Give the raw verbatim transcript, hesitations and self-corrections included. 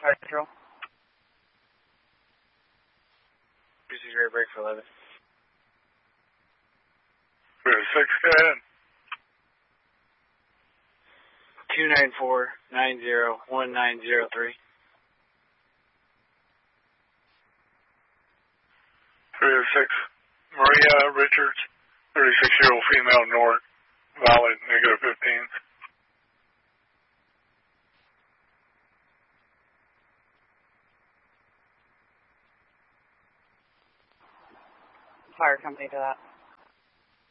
Fire control. This is rear brake for eleven. Rear six, go ahead. two nine four nine zero one nine zero three. Rear six, Maria Richards, thirty-six-year-old female, north, valid, negative fifteen. Fire company to that.